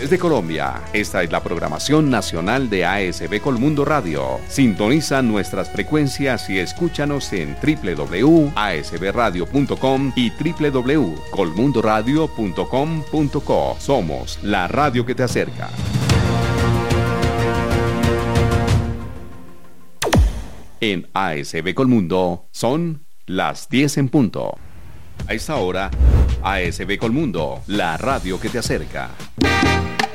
Desde Colombia, esta es la programación nacional de ASB Colmundo Radio. Sintoniza nuestras frecuencias y escúchanos en www.asbradio.com y www.colmundoradio.com.co. Somos la radio que te acerca. En ASB Colmundo son las 10 en punto. A esta hora, ASB Colmundo, la radio que te acerca.